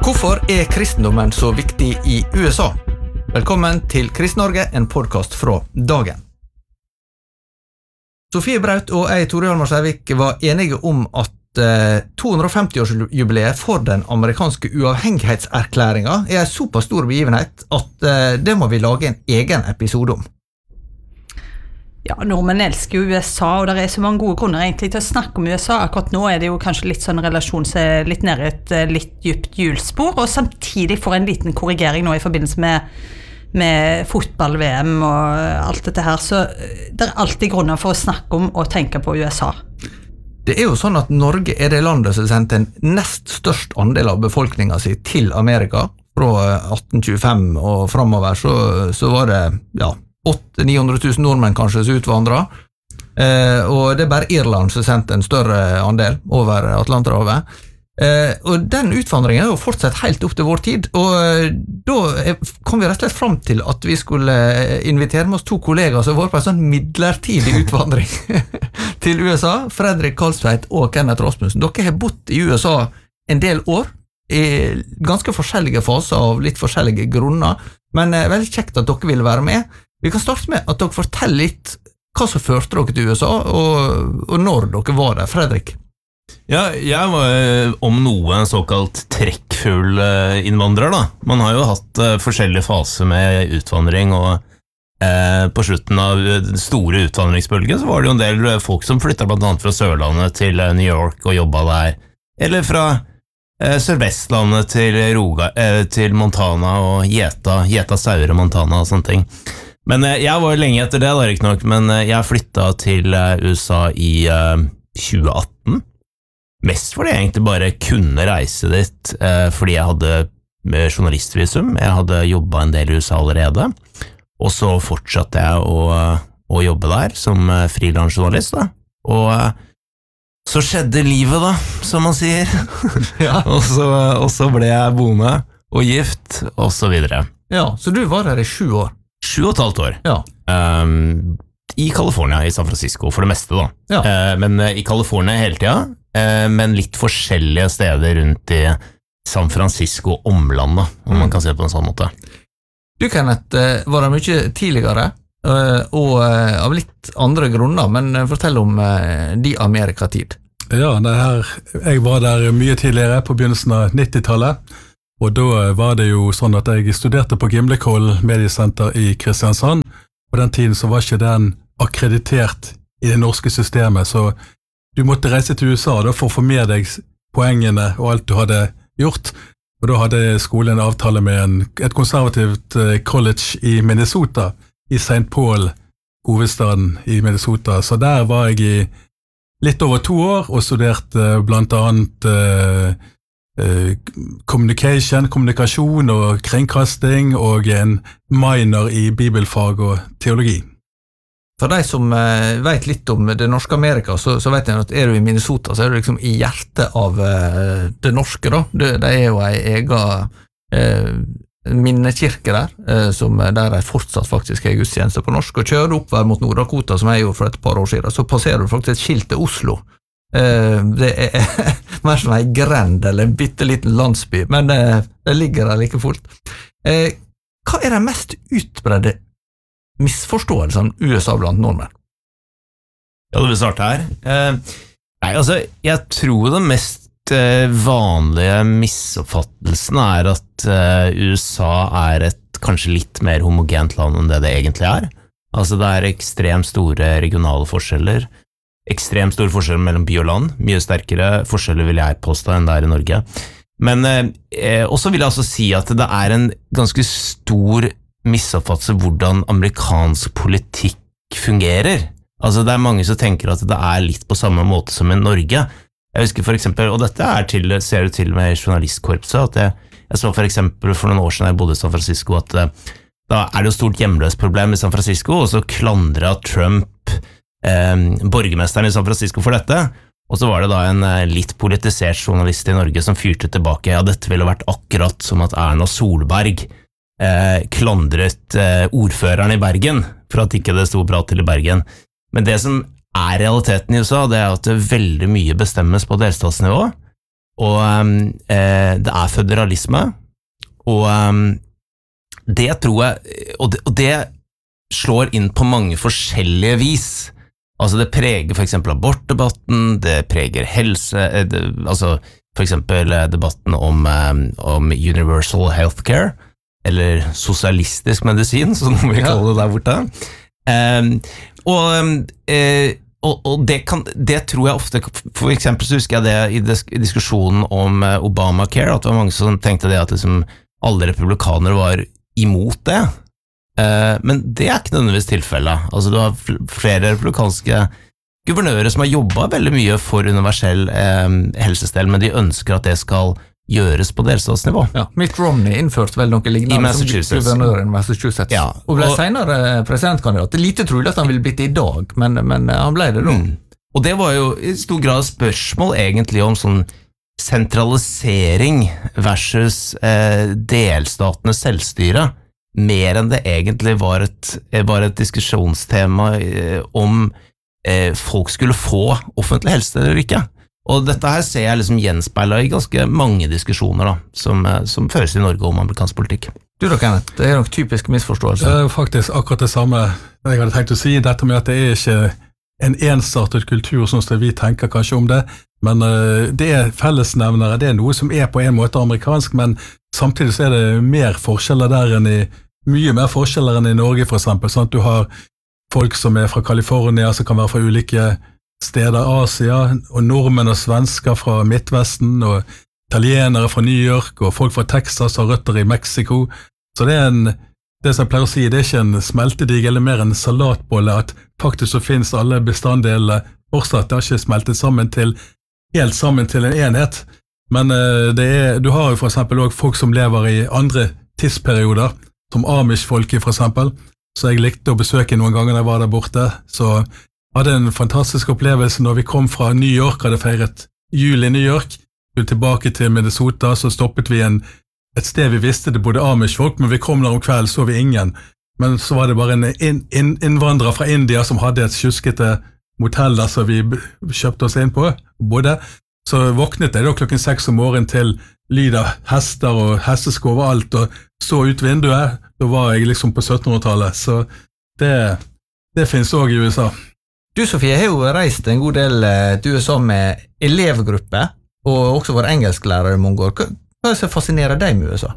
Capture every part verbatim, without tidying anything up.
Hvorfor er kristendommen så viktig i U S A? Velkommen til Kristen-Norge, en podcast fra Dagen. Sofie Braut og jeg, Tore Hjalmar Sævik, var enige om at eh, to hundre og femti-årsjubileet for den amerikanske uavhengighetserklæringen er en såpass stor begivenhet at eh, det må vi lage en egen episode om. Ja, nordmenn elsker jo U S A, og det er så mange gode grunner egentlig til å snakke om U S A. Akkurat nå er det jo kanskje litt sånn relasjon til litt nede i et litt dypt hjulspor, og samtidig får en liten korrigering nå i forbindelse med, med fotball-V M og alt dette her. Så det er alltid grunner for å snakke om og tenke på U S A. Det er jo sånn at Norge er det landet som sendte en nest størst andel av befolkningen sin til Amerika. Fra atten tjuefem og fremover så, så var det, ja, åtte til ni hundre tusen nordmenn kanskje som utvandret, eh, og det er bare Irland som sendte en større andel over Atlanterhavet. Eh, og den utvandringen er jo fortsatt helt opp til vår tid, og eh, da kom vi rett og slett frem til at vi skulle invitere med oss to kollegaer som var på en sånn midlertidig utvandring til U S A, Fredrik Kalstveit og Kenneth Rasmussen. Dere har bodd i U S A en del år, i ganske forskjellige faser av litt forskjellige grunner, men eh, veldig kjekt at dere ville være med. Vi kan starte med at dere forteller litt hva som førte dere til U S A, og, og når dere var der. Fredrik? Ja, jeg var om noe en såkalt trekkfull innvandrer da. Man har jo hatt uh, forskjellige faser med utvandring, og uh, på slutten av den store utvandringsbølgen så var det jo en del folk som flyttet blant annet fra Sørlandet til uh, New York og jobbet der, eller fra uh, Sørvestlandet til, Roga, uh, til Montana og Gjeta, Gjeta Saure Montana og sånne ting. Men uh, jeg var lenge etter det da, ikke nok, men uh, jeg flyttet til uh, U S A i uh, tjue atten. Mest fordi jeg egentlig bare kunne reise dit, eh, fordi jeg hadde journalistvisum, jeg hadde jobbet en del i U S A allerede, og så fortsatte jeg å, å jobbe der som frilansjournalist da, og så skjedde livet da, som man sier, ja. og, så, og så ble jeg boende og gift, og så videre. Ja, så du var der i sju år? Sju og et halvt år. Ja. Um, I California, i San Francisco, for det meste da. Ja. Uh, men uh, i California hele tiden, men litt forskjellige steder rundt i San Francisco omlandet, om man kan se på en sånn måte. Du, Kenneth, var der mye tidligere, og av litt andre grunner, men fortell om de Amerikatid. Ja, det her, jeg var der mye tidligere på begynnelsen av nittitallet, og da var det jo sånn at jeg studerte på Gimlekollen Mediesenter i Kristiansand. På den tiden så var ikke den akkreditert i det norske systemet, så du måtte reise til U S A da, for å få med deg poengene og alt du hadde gjort, og da hadde skolen en avtale med en, et konservativt college i Minnesota, i Saint Paul, hovedstaden i Minnesota. Så der var jeg i litt over to år og studerte blant annet uh, uh, communication, kommunikasjon og kringkasting, og en minor i bibelfag og teologi. For de som eh, vet litt om det norske Amerika, så, så vet jeg at er du i Minnesota, så er du liksom i hjertet av eh, det norske da. Det, det er jo en egen eh, minnekirke der, eh, som, der de fortsatt faktisk er gudstjeneste på norsk. Og kjører du oppvær mot Nord-Dakota, som jeg gjorde for et par år siden, så passerer du faktisk et skilt til Oslo. Eh, det er mer som en grend eller en bitteliten landsby, men eh, det ligger der like fullt. Eh, hva er den mest utbredde misforståelsen U S A blant nordmenn? Ja, det vil starte her. Eh, nei, altså, jeg tror den mest eh, vanlige misoppfattelsen er at eh, U S A er et kanskje litt mer homogent land enn det det egentlig er. Altså, det er ekstremt store regionale forskjeller, ekstremt store forskjeller mellom by og land, mye sterkere forskjeller vil jeg påstå enn det er i Norge. Men eh, også vil jeg altså si at det er en ganske stor misoppfattelse hvordan amerikansk politikk fungerer. Altså det er mange som tenker at det er litt på samme måte som i Norge. Jeg husker for eksempel, og dette er til, ser du til med journalistkorpset, at jeg, jeg så for eksempel for noen år siden jeg bodde i San Francisco, at da er det jo stort hjemløst problem i San Francisco, og så klandret Trump eh, borgermesteren i San Francisco for dette, og så var det da en litt politisert journalist i Norge som fyrte tilbake, ja, dette ville vært akkurat som at Erna Solberg Eh, klandret eh, ordføreren i Bergen for at ikke det stod bra til i Bergen. Men det som er realiteten i U S A, det er at det veldig mye bestemmes på delstatsnivå, og eh, det er føderalisme, og eh, det tror jeg, og det, og det slår inn på mange forskjellige vis. Altså det preger for eksempel abortdebatten, det preger helse, det, altså for eksempel debatten om, om universal healthcare, eller sosialistisk medisin, som vi kaller det der borte. Um, og, uh, og, og det, kan, det tror jeg ofte, for eksempel så husker jeg det i, disk, i diskusjonen om Obamacare, at det var mange som tenkte det at liksom alle republikanere var imot det. Uh, men det er ikke nødvendigvis tilfellet. Altså du har flere republikanske guvernører som har jobbet veldig mye for universell uh, helsestell, men de ønsker at det skal gjøres på delstatsnivå. Ja, Mitt Romney innførte vel noe lignende I Massachusetts. som guvernør i Massachusetts, ja, og ble og, senere presidentkandidat. Det er lite trolig at han ville blitt i dag, men, men han ble det da. Mm. Og det var jo i stor grad spørsmål egentlig om sånn sentralisering versus eh, delstatenes selvstyre, mer enn det egentlig var et, var et diskusjonstema eh, om eh, folk skulle få offentlig helse eller ikke. Og dette her ser jeg liksom gjenspeilet i ganske mange diskusjoner da, som, som føres i Norge om amerikansk politikk. Du da, Kenneth, det er nok typisk misforståelse. Det er faktisk akkurat det samme jeg hadde tenkt å si, dette med at det er ikke en ensartet kultur sånn som vi tenker kanskje om det, men uh, det er fellesnevnere, det er noe som er på en måte amerikansk, men samtidig så er det mer forskjeller der enn i, mye mer forskjeller enn i Norge for eksempel, sånn at du har folk som er fra California, som kan være fra ulike steder Asia, og nordmenn og svensker fra Midtvesten, og italienere fra New York, og folk fra Texas og røtter i Mexico. Så det er en, det som jeg pleier å si, det er ikke en smeltedigel, eller mer en salatbolle, at faktisk så finnes alle bestanddelene fortsatt, det har ikke smeltet sammen til, helt sammen til en enhet. Men det er, du har jo for eksempel også folk som lever i andre tidsperioder, som Amish-folket for eksempel, så jeg likte å besøke noen ganger når jeg var der borte, så hadde en fantastisk opplevelse når vi kom fra New York, hadde feiret jul i New York, tilbake til Minnesota, så stoppet vi en, et sted vi visste det bodde Amish-folk, men vi kom der om kvelden, så vi ingen. Men så var det bare en in, in, innvandrer fra India som hadde et kjuskete motell der, så vi kjøpte oss inn på, bodde. Så våknet jeg da klokken seks om morgenen til lyd av hester og hesteskov og alt, og så ut vinduet, da var jeg liksom på syttenhundretallet, så det, det finnes også i U S A. Du, Sofie, har jo reist en god del til U S A med elevgruppe, og også vært engelsklærer i mange år. Hva, hva er det som fascinerer deg med U S A?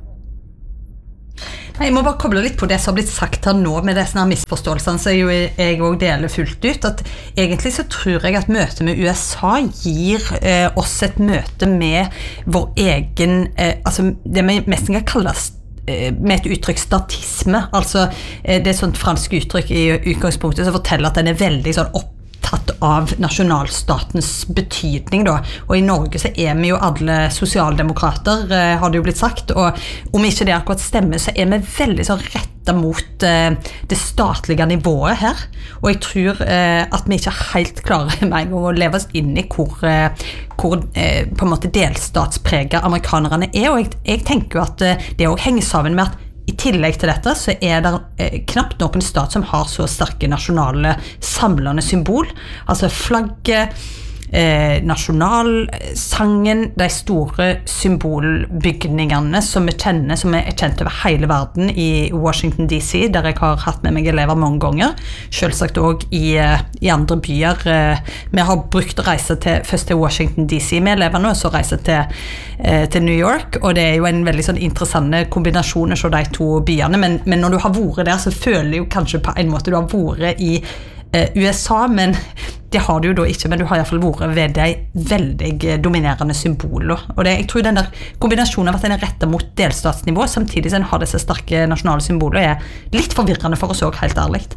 Jeg må bare koble litt på det som har blitt sagt her nå med disse misforståelsene, så jeg, jeg også deler fullt ut, at egentlig så tror jeg at møtet med U S A gir eh, oss et møte med vår egen, eh, altså det vi mest kan kalles med et uttrykk statisme, altså det er et sånt fransk uttrykk i utgangspunktet som forteller at den er veldig sånn opptatt av nasjonalstatens betydning da, og i Norge så er vi jo alle sosialdemokrater, har det jo blitt sagt, og om ikke det akkurat stemmer så er vi veldig sånn rettet mot eh, det statlige nivået her, og jeg tror eh, at vi ikke helt klarer med en gang å leve oss inn i hvor, eh, hvor eh, på en måte delstatspreget amerikanerne er, og jeg, jeg tenker jo at eh, det også henger sammen med at i tillegg til dette så er det eh, knapt noen stat som har så sterke nasjonale samlende symbol, altså flagget, eh, nasjonalsangen, de store symbolbygningene som vi kjenner, som er kjent over hele verden i Washington D C, der jeg har hatt med meg elever mange ganger, selvsagt også i, i andre byer. Vi har brukt å reise til, først til Washington D C med eleverne, og så reise til, til New York, og det er jo en veldig sånn interessant kombinasjon av de to byene, men, men når du har vært der, så føler du kanskje på en måte du har vært i U S A, men det har du jo da ikke, men du har i hvert fall vært ved de veldig dominerende symboler, og det, jeg tror den der kombinasjonen av at den er rettet mot delstatsnivå, samtidig som den har disse sterke nasjonale symboler, er litt forvirrende for oss også, helt ærlig.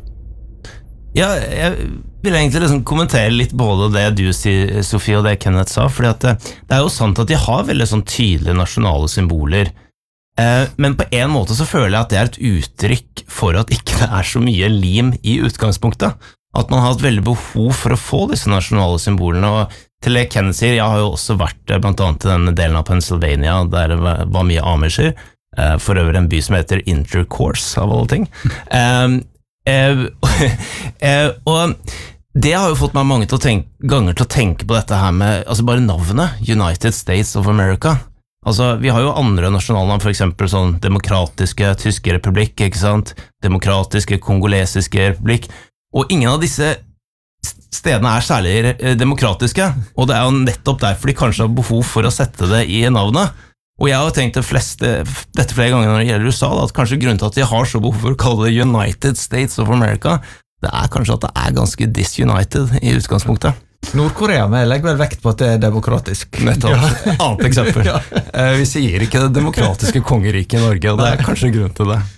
Ja, jeg vil egentlig liksom kommentere litt både det du sier, Sofie, og det Kenneth sa, fordi at det, det er jo sant at de har veldig sånn tydelige nasjonale symboler, eh, men på en måte så føler jeg at det er et uttrykk for at ikke det er så mye lim i utgangspunktet, at man har hatt veldig behov for å få disse nasjonale symbolene, og til det Kenneth sier, jeg har jo også vært blant annet i den delen av Pennsylvania, der det var mye Amisher, eh, for øvrig en by som heter Intercourse, av alle ting. Um, Eh, eh, og det har jo fått meg mange til å tenke, ganger til å tenke på dette her med, altså bare navnet, United States of America. Altså, vi har jo andre nasjonalnavn, for eksempel sånn demokratiske tyske republikk, ikke sant? Demokratiske kongolesiske republikk, og ingen av disse stedene er særlig demokratiske, og det er jo nettopp derfor de kanskje har behov for å sette det i navnet. Og jeg har tenkt det fleste, dette flere ganger når det gjelder U S A, da, at kanskje grunnen til at de har så behov for å kalle det United States of America, det er kanskje at det er ganske disunited i utgangspunktet. Nord-Korea med legger vel vekt på at det er demokratisk. Nettopp. Ja. Annet eksempel. Ja. Vi sier ikke det demokratiske kongeriket i Norge, og det er kanskje grunn til det.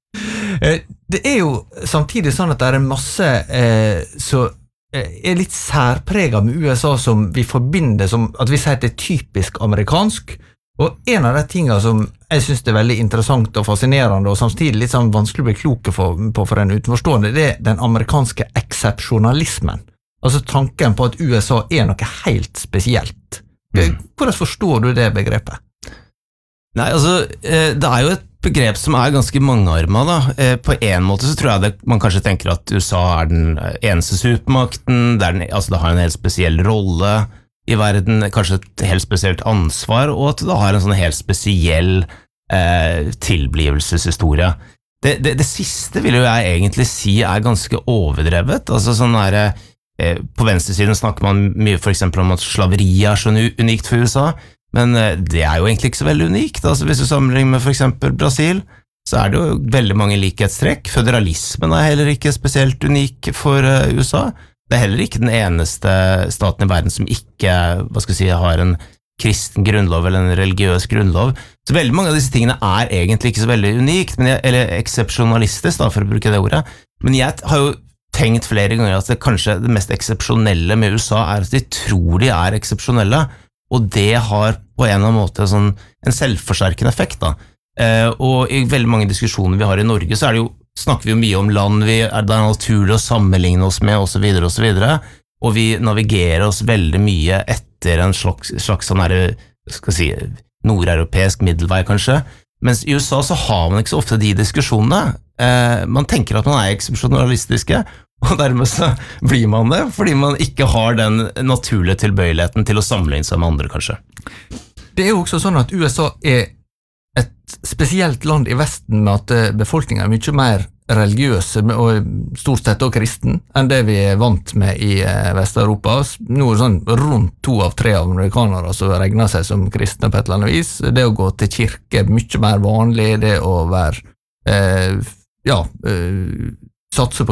Det er jo samtidig sånn at det er masse eh, så er litt særpreget med U S A som vi forbinder som at vi sier at det er typisk amerikansk, og en av de tingene som jeg synes det er veldig interessant og fascinerende og samtidig litt sånn vanskelig å bli kloke for, på for en utenforstående, det er den amerikanske eksepsjonalismen. Altså tanken på at U S A er noe helt spesielt. Hvordan forstår du det begrepet? Nei, altså, det er jo et begrep som er ganske mangearmet da. På en måte så tror jeg det, man kanskje tenker at U S A er den eneste supermakten, det, er den, altså det har en helt spesiell rolle i verden, kanskje et helt spesielt ansvar, og at det har en sånn helt spesiell eh, tilblivelseshistorie. Det, det, det siste vil jo jeg egentlig si er ganske overdrevet. Altså sånn der, eh, på venstresiden snakker man mye for eksempel om at slaveri er så unikt for U S A, men eh, det er jo egentlig ikke så veldig unikt. Altså hvis du sammenligner med for eksempel Brasil, så er det jo veldig mange likhetstrekk. Føderalismen er heller ikke spesielt unik for eh, U S A. Det er heller ikke den eneste staten i verden som ikke, hva skal jeg si, har en kristen grunnlov eller en religiøs grunnlov. Så veldig mange av disse tingene er egentlig ikke så veldig unikt, men jeg, eller eksepsjonalistisk da, for å bruke det ordet. Men jeg har jo tenkt flere ganger at det kanskje det mest eksepsjonelle med U S A er at de tror de er eksepsjonelle, og det har på en eller annen måte sånn, en selvforsterkende effekt da. Eh, og i veldig mange diskusjoner vi har i Norge, så er det jo snakker vi jo mye om land vi er det naturlig å sammenligne oss med, og så videre, og så videre, og vi navigerer oss veldig mye etter en slags, slags sånn her, skal si, nordeuropeisk middelvei kanskje, mens i U S A så har man ikke så ofte de diskusjonene. Eh, man tenker at man er eksepsjonalistiske, og dermed så blir man det, fordi man ikke har den naturlige tilbøyeligheten til å sammenligne seg med andre kanskje. Det er jo også sånn at U S A er et spesielt land i Vesten med at befolkningen er mye mer religiøse og stort sett også kristen enn det vi er vant med i Vest-Europa. Nå er det sånn rundt to av tre amerikanere som regner seg som kristne på et eller annet vis. Det å gå til kirke er mye mer vanlig, det å være eh, ja, eh, satse på